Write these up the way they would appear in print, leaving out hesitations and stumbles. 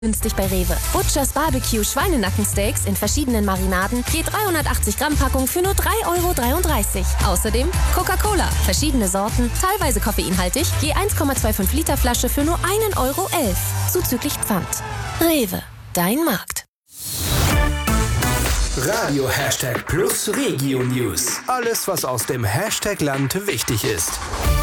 Günstig bei Rewe. Butchers Barbecue Schweinenackensteaks in verschiedenen Marinaden, je 380 Gramm Packung für nur 3,33 €. Außerdem Coca-Cola, verschiedene Sorten, teilweise koffeinhaltig, je 1,25 Liter Flasche für nur 1,11 €. Zuzüglich Pfand. Rewe, dein Markt. Radio #Plus Regio News. Alles, was aus dem Hashtag-Land wichtig ist.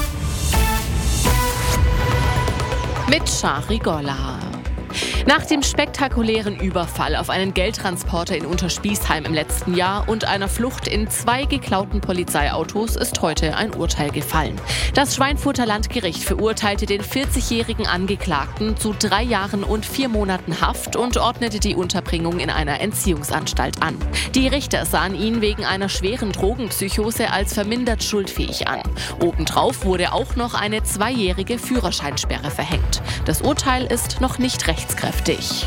Mit Shari Golla. Nach dem spektakulären Überfall auf einen Geldtransporter in Unterspiesheim im letzten Jahr und einer Flucht in 2 geklauten Polizeiautos ist heute ein Urteil gefallen. Das Schweinfurter Landgericht verurteilte den 40-jährigen Angeklagten zu 3 Jahren und 4 Monaten Haft und ordnete die Unterbringung in einer Entziehungsanstalt an. Die Richter sahen ihn wegen einer schweren Drogenpsychose als vermindert schuldfähig an. Obendrauf wurde auch noch eine 2-jährige Führerscheinsperre verhängt. Das Urteil ist noch nicht rechtskräftig.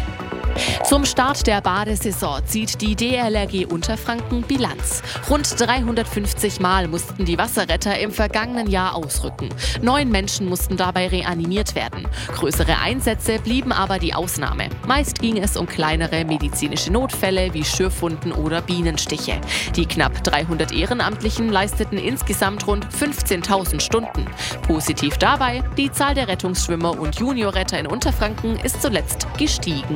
Zum Start der Badesaison zieht die DLRG Unterfranken Bilanz. Rund 350 Mal mussten die Wasserretter im vergangenen Jahr ausrücken. 9 Menschen mussten dabei reanimiert werden. Größere Einsätze blieben aber die Ausnahme. Meist ging es um kleinere medizinische Notfälle wie Schürfwunden oder Bienenstiche. Die knapp 300 Ehrenamtlichen leisteten insgesamt rund 15.000 Stunden. Positiv dabei, die Zahl der Rettungsschwimmer und Juniorretter in Unterfranken ist zuletzt gestiegen.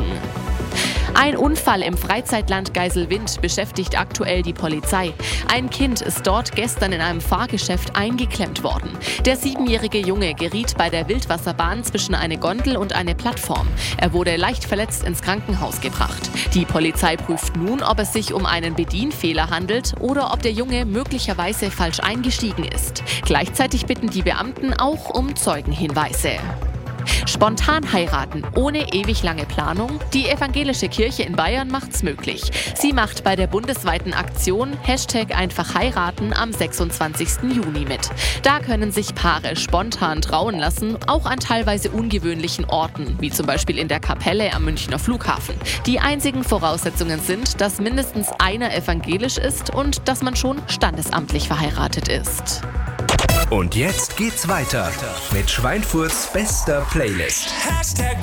Ein Unfall im Freizeitland Geiselwind beschäftigt aktuell die Polizei. Ein Kind ist dort gestern in einem Fahrgeschäft eingeklemmt worden. Der 7-jährige Junge geriet bei der Wildwasserbahn zwischen eine Gondel und eine Plattform. Er wurde leicht verletzt ins Krankenhaus gebracht. Die Polizei prüft nun, ob es sich um einen Bedienfehler handelt oder ob der Junge möglicherweise falsch eingestiegen ist. Gleichzeitig bitten die Beamten auch um Zeugenhinweise. Spontan heiraten, ohne ewig lange Planung? Die evangelische Kirche in Bayern macht's möglich. Sie macht bei der bundesweiten Aktion #einfachheiraten am 26. Juni mit. Da können sich Paare spontan trauen lassen, auch an teilweise ungewöhnlichen Orten, wie zum Beispiel in der Kapelle am Münchner Flughafen. Die einzigen Voraussetzungen sind, dass mindestens einer evangelisch ist und dass man schon standesamtlich verheiratet ist. Und jetzt geht's weiter mit Schweinfurts bester Playlist.